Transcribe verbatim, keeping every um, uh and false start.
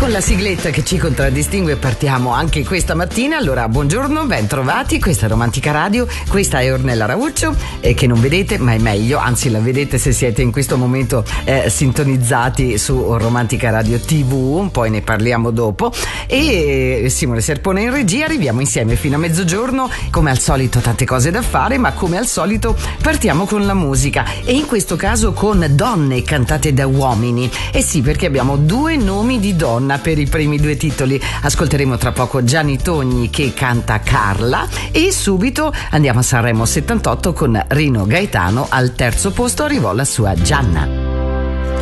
con la sigletta che ci contraddistingue partiamo anche questa mattina. Allora, buongiorno, ben trovati, questa è Romantica Radio, questa è Ornella Rauccio, eh, che non vedete ma è meglio, anzi la vedete se siete in questo momento eh, sintonizzati su Romantica Radio tivù, poi ne parliamo dopo. E Simone Serpone in regia, arriviamo insieme fino a mezzogiorno, come al solito tante cose da fare, ma come al solito partiamo con la musica e in questo caso con donne cantate da uomini. E sì, perché abbiamo due nomi di donna per i primi due titoli. Ascolteremo tra poco Gianni Togni che canta Carla e subito andiamo a Sanremo settantotto con Rino Gaetano. Al terzo posto arrivò la sua Gianna.